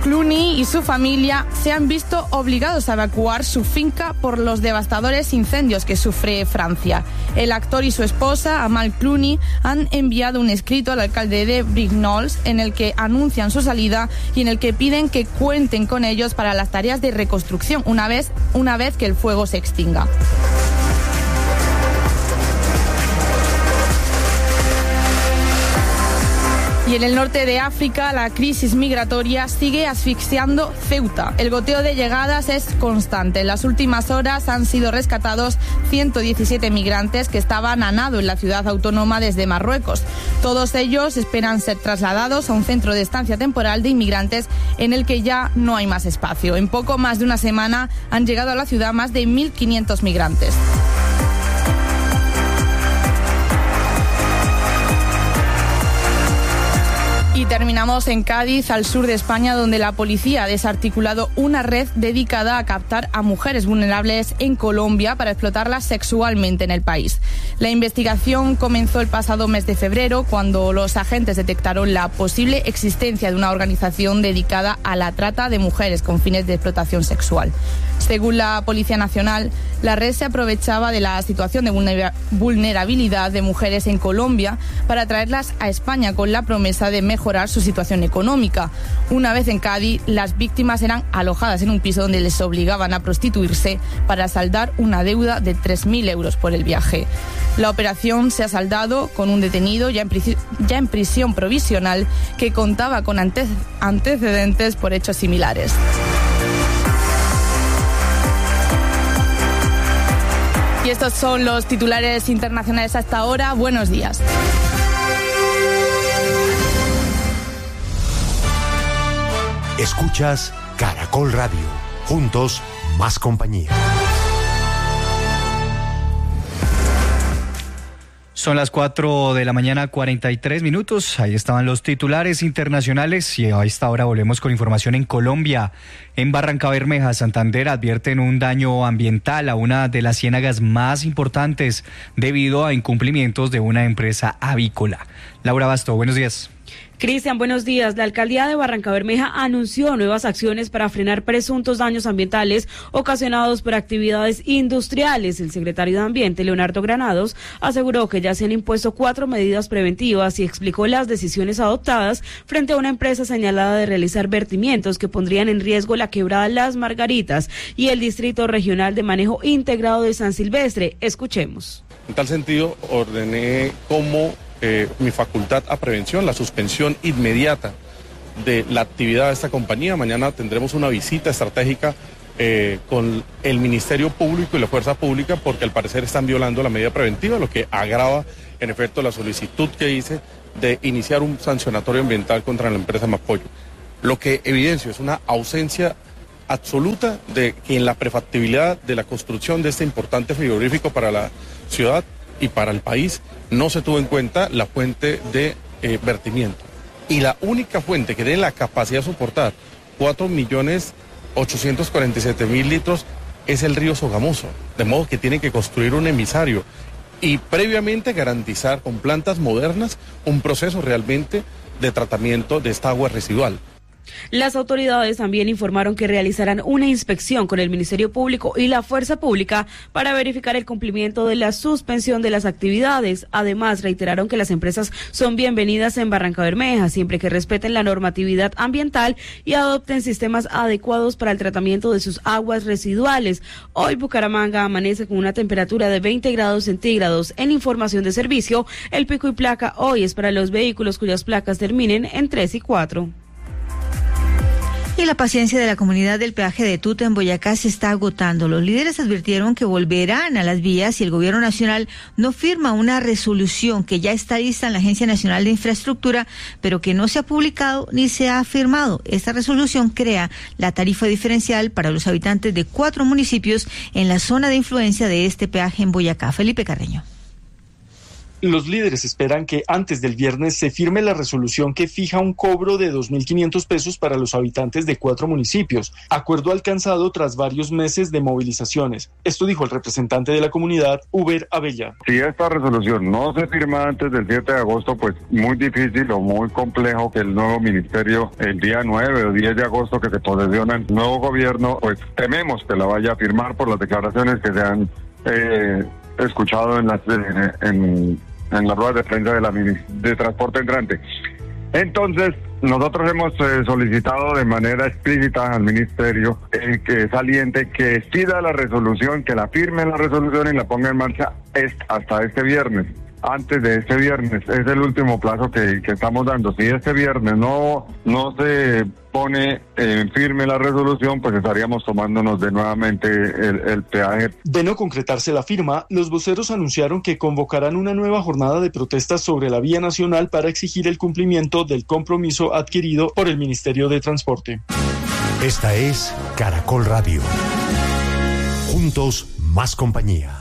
Clooney y su familia se han visto obligados a evacuar su finca por los devastadores incendios que sufre Francia. El actor y su esposa, Amal Clooney, han enviado un escrito al alcalde de Brignoles en el que anuncian su salida y en el que piden que cuenten con ellos para las tareas de reconstrucción una vez que el fuego se extinga. Y en el norte de África, la crisis migratoria sigue asfixiando Ceuta. El goteo de llegadas es constante. En las últimas horas han sido rescatados 117 migrantes que estaban a nado en la ciudad autónoma desde Marruecos. Todos ellos esperan ser trasladados a un centro de estancia temporal de inmigrantes en el que ya no hay más espacio. En poco más de una semana han llegado a la ciudad más de 1.500 migrantes. Y terminamos en Cádiz, al sur de España, donde la policía ha desarticulado una red dedicada a captar a mujeres vulnerables en Colombia para explotarlas sexualmente en el país. La investigación comenzó el pasado mes de febrero, cuando los agentes detectaron la posible existencia de una organización dedicada a la trata de mujeres con fines de explotación sexual. Según la Policía Nacional, la red se aprovechaba de la situación de vulnerabilidad de mujeres en Colombia para traerlas a España con la promesa de mejorar su situación económica. Una vez en Cádiz, las víctimas eran alojadas en un piso donde les obligaban a prostituirse para saldar una deuda de 3.000 euros por el viaje. La operación se ha saldado con un detenido ya en prisión provisional que contaba con antecedentes por hechos similares. Y estos son los titulares internacionales hasta ahora. Buenos días. Escuchas Caracol Radio. Juntos, más compañía. Son las 4 de la mañana, 43 minutos. Ahí estaban los titulares internacionales y a esta hora volvemos con información en Colombia. En Barrancabermeja, Santander, advierten un daño ambiental a una de las ciénagas más importantes debido a incumplimientos de una empresa avícola. Laura Basto, buenos días. Cristian, buenos días. La alcaldía de Barrancabermeja anunció nuevas acciones para frenar presuntos daños ambientales ocasionados por actividades industriales. El secretario de Ambiente, Leonardo Granados, aseguró que ya se han impuesto 4 medidas preventivas y explicó las decisiones adoptadas frente a una empresa señalada de realizar vertimientos que pondrían en riesgo la quebrada Las Margaritas y el Distrito Regional de Manejo Integrado de San Silvestre. Escuchemos. En tal sentido, ordené como mi facultad a prevención, la suspensión inmediata de la actividad de esta compañía. Mañana tendremos una visita estratégica con el Ministerio Público y la Fuerza Pública porque al parecer están violando la medida preventiva, lo que agrava en efecto la solicitud que hice de iniciar un sancionatorio ambiental contra la empresa Mapoyo. Lo que evidencio es una ausencia absoluta de que en la prefactibilidad de la construcción de este importante frigorífico para la ciudad y para el país no se tuvo en cuenta la fuente de vertimiento. Y la única fuente que tiene la capacidad de soportar 4.847.000 litros es el río Sogamoso, de modo que tienen que construir un emisario y previamente garantizar con plantas modernas un proceso realmente de tratamiento de esta agua residual. Las autoridades también informaron que realizarán una inspección con el Ministerio Público y la Fuerza Pública para verificar el cumplimiento de la suspensión de las actividades. Además, reiteraron que las empresas son bienvenidas en Barrancabermeja siempre que respeten la normatividad ambiental y adopten sistemas adecuados para el tratamiento de sus aguas residuales. Hoy Bucaramanga amanece con una temperatura de 20 grados centígrados. En información de servicio, el pico y placa hoy es para los vehículos cuyas placas terminen en 3 y 4. Y la paciencia de la comunidad del peaje de Tuta en Boyacá se está agotando. Los líderes advirtieron que volverán a las vías si el gobierno nacional no firma una resolución que ya está lista en la Agencia Nacional de Infraestructura, pero que no se ha publicado ni se ha firmado. Esta resolución crea la tarifa diferencial para los habitantes de 4 municipios en la zona de influencia de este peaje en Boyacá. Felipe Carreño. Los líderes esperan que antes del viernes se firme la resolución que fija un cobro de 2.500 pesos para los habitantes de 4 municipios, acuerdo alcanzado tras varios meses de movilizaciones. Esto dijo el representante de la comunidad, Uber Abella. Si esta resolución no se firma antes del 7 de agosto, pues muy difícil o muy complejo que el nuevo ministerio, el día 9 o 10 de agosto que se posesiona el nuevo gobierno, pues tememos que la vaya a firmar por las declaraciones que se han escuchado en las ruedas de prensa de transporte entrante. Entonces, nosotros hemos solicitado de manera explícita al ministerio que saliente que pida la resolución, que la firme la resolución y la ponga en marcha hasta este viernes. Antes de este viernes, es el último plazo que estamos dando. Si este viernes no se pone firme la resolución, pues estaríamos tomándonos de nuevamente el peaje. De no concretarse la firma, los voceros anunciaron que convocarán una nueva jornada de protestas sobre la vía nacional para exigir el cumplimiento del compromiso adquirido por el Ministerio de Transporte. Esta es Caracol Radio. Juntos, más compañía.